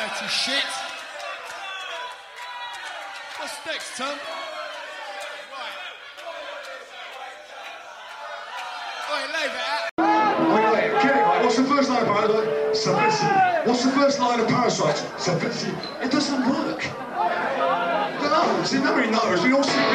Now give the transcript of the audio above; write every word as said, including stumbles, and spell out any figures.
dirty shit. What's next, Tom? Right. Oi, leave it out. Wait, wait, get it right. What's the first line of Parasite? Subversive. What's the first line of Parasite? Subversive. It doesn't work. No, see, nobody knows. We all see.